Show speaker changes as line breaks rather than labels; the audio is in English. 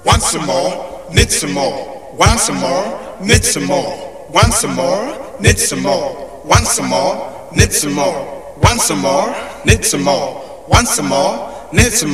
Want some more, need some more. Want some more, need some more. Want some more, need some more. Want some more, need some more. Want some more, need some more. Want some more, need some more.